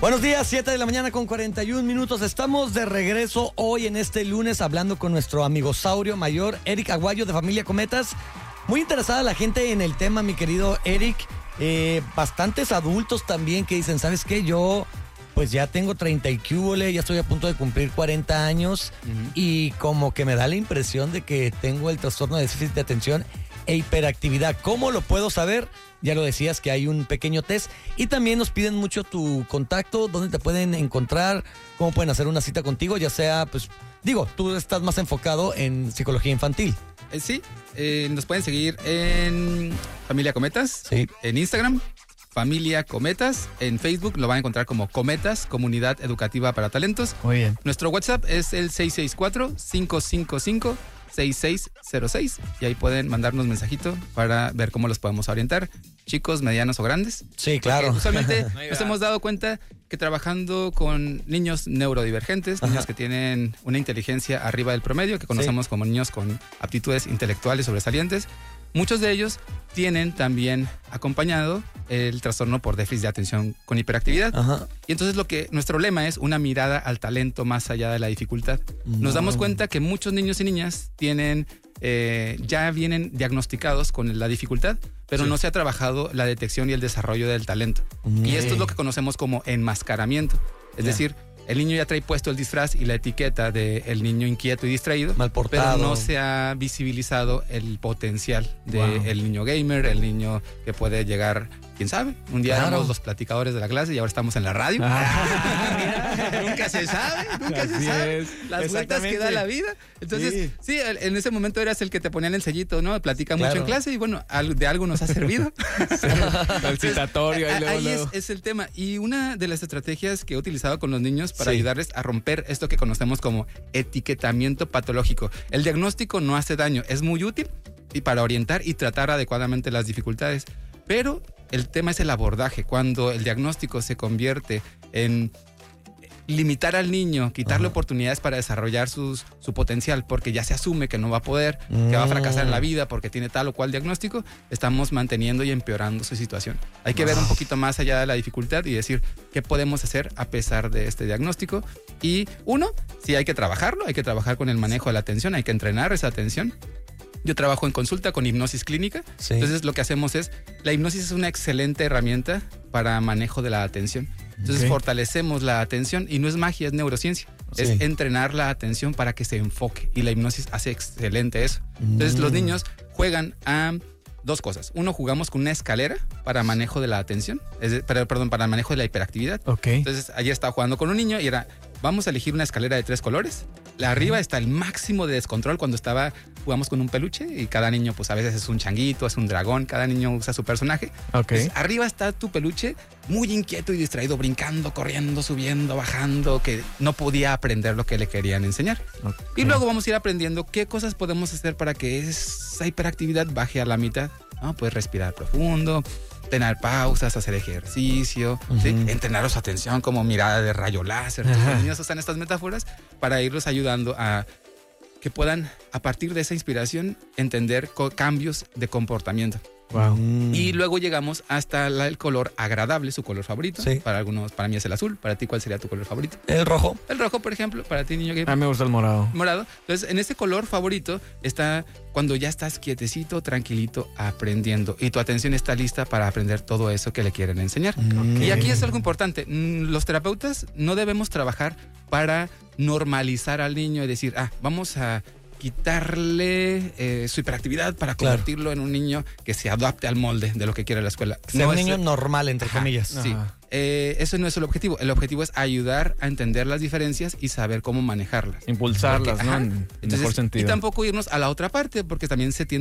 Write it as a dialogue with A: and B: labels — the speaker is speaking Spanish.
A: Buenos días, 7 de la mañana con 41 minutos. Estamos de regreso hoy en este lunes hablando con nuestro amigosaurio mayor, Eric Aguayo de Familia Cometas. Muy interesada la gente en el tema, mi querido Eric. Bastantes adultos también que dicen, ¿sabes qué? Yo pues ya tengo 30 y cúbole, ya estoy a punto de cumplir 40 años y como que me da la impresión de que tengo el trastorno de déficit de atención e hiperactividad. ¿Cómo lo puedo saber? Ya lo decías que hay un pequeño test y también nos piden mucho tu contacto, dónde te pueden encontrar, cómo pueden hacer una cita contigo, ya sea, pues, digo, tú estás más enfocado en psicología infantil.
B: Sí, nos pueden seguir en Familia Cometas,
A: Sí.
B: en Instagram, Familia Cometas, en Facebook lo van a encontrar como Cometas, Comunidad Educativa para Talentos.
C: Muy bien.
B: Nuestro WhatsApp es el 664-555-6606 y ahí pueden mandarnos mensajito para ver cómo los podemos orientar, chicos, medianos o grandes.
A: Sí, claro.
B: Porque usualmente nos hemos dado cuenta que trabajando con niños neurodivergentes, niños que tienen una inteligencia arriba del promedio, que conocemos como niños con aptitudes intelectuales sobresalientes, muchos de ellos tienen también acompañado el trastorno por déficit de atención con hiperactividad.
A: Ajá.
B: Y entonces nuestro lema es una mirada al talento más allá de la dificultad. Nos damos cuenta que muchos niños y niñas tienen, ya vienen diagnosticados con la dificultad, pero no se ha trabajado la detección y el desarrollo del talento. Y esto es lo que conocemos como enmascaramiento. Es decir, el niño ya trae puesto el disfraz y la etiqueta del niño inquieto y distraído,
A: Mal portado.
B: pero no se ha visibilizado el potencial del niño gamer, el niño que puede llegar, quién sabe, un día éramos los platicadores de la clase y ahora estamos en la radio. Nunca se sabe, las vueltas que da la vida. Entonces, sí, en ese momento eras el que te ponían el sellito, ¿no? Platica mucho en clase y bueno, de algo nos ha servido.
C: El citatorio.
B: Ahí es el tema. Y una de las estrategias que he utilizado con los niños para ayudarles a romper esto que conocemos como etiquetamiento patológico. El diagnóstico no hace daño, es muy útil y para orientar y tratar adecuadamente las dificultades. Pero el tema es el abordaje. Cuando el diagnóstico se convierte en limitar al niño, quitarle oportunidades para desarrollar su potencial, porque ya se asume que no va a poder, que va a fracasar en la vida porque tiene tal o cual diagnóstico, estamos manteniendo y empeorando su situación. Hay que ver un poquito más allá de la dificultad y decir qué podemos hacer a pesar de este diagnóstico. Y sí hay que trabajarlo, hay que trabajar con el manejo de la atención, hay que entrenar esa atención. Yo trabajo en consulta con hipnosis clínica.
A: Sí.
B: Entonces lo que hacemos es, la hipnosis es una excelente herramienta para manejo de la atención. Entonces fortalecemos la atención y no es magia, es neurociencia. Sí. Es entrenar la atención para que se enfoque y la hipnosis hace excelente eso. Entonces los niños juegan a dos cosas. Uno, jugamos con una escalera para manejo de la atención, para manejo de la hiperactividad.
C: Okay.
B: Entonces ayer estaba jugando con un niño y vamos a elegir una escalera de 3 colores. La arriba está el máximo de descontrol cuando jugamos con un peluche y cada niño pues a veces es un changuito, es un dragón, cada niño usa su personaje.
C: Okay.
B: Entonces, arriba está tu peluche muy inquieto y distraído, brincando, corriendo, subiendo, bajando, que no podía aprender lo que le querían enseñar. Okay. Y luego vamos a ir aprendiendo qué cosas podemos hacer para que esa hiperactividad baje a la mitad. Puedes respirar profundo, tener pausas, hacer ejercicio, ¿sí? Entrenar su atención como mirada de rayo láser. Los niños usan estas metáforas para irlos ayudando a que puedan, a partir de esa inspiración, entender cambios de comportamiento.
C: Wow.
B: Y luego llegamos hasta el color agradable, su color favorito.
A: Sí.
B: Para algunos, para mí es el azul. ¿Para ti cuál sería tu color favorito?
A: El rojo.
B: El rojo, por ejemplo, para ti, niño gay.
C: A mí me gusta el morado.
B: Morado. Entonces, en ese color favorito está cuando ya estás quietecito, tranquilito, aprendiendo. Y tu atención está lista para aprender todo eso que le quieren enseñar.
A: Okay.
B: Y aquí es algo importante. Los terapeutas no debemos trabajar para normalizar al niño y decir, vamos a quitarle su hiperactividad para convertirlo en un niño que se adapte al molde de lo que quiere la escuela.
A: Ser un niño normal, entre comillas.
B: Sí. Eso no es el objetivo. El objetivo es ayudar a entender las diferencias y saber cómo manejarlas.
C: Impulsarlas, ¿no? En
B: Entonces,
C: mejor sentido.
B: Y tampoco irnos a la otra parte, porque también se tiende